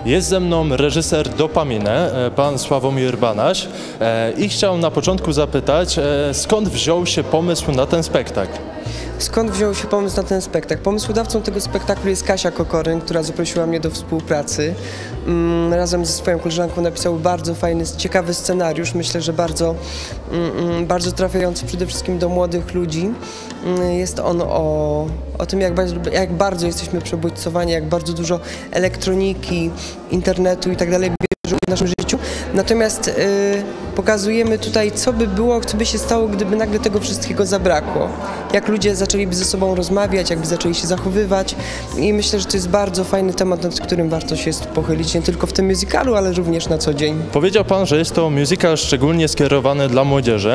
Jest ze mną reżyser Dopamine, pan Sławomir Banaś i chciałem na początku zapytać, skąd wziął się pomysł na ten spektakl? Skąd wziął się pomysł na ten spektakl? Pomysłodawcą tego spektaklu jest Kasia Kokoryn, która zaprosiła mnie do współpracy. Razem ze swoją koleżanką napisały bardzo fajny, ciekawy scenariusz. Myślę, że bardzo trafiający przede wszystkim do młodych ludzi. Jest on o tym, jak bardzo jesteśmy przebodźcowani, jak bardzo dużo elektroniki, internetu i tak dalej bierze w naszym życiu. Natomiast pokazujemy tutaj, co by było, co by się stało, gdyby nagle tego wszystkiego zabrakło. Jak ludzie zaczęliby ze sobą rozmawiać, jakby zaczęli się zachowywać. I myślę, że to jest bardzo fajny temat, nad którym warto się pochylić, nie tylko w tym musicalu, ale również na co dzień. Powiedział pan, że jest to musical szczególnie skierowany dla młodzieży.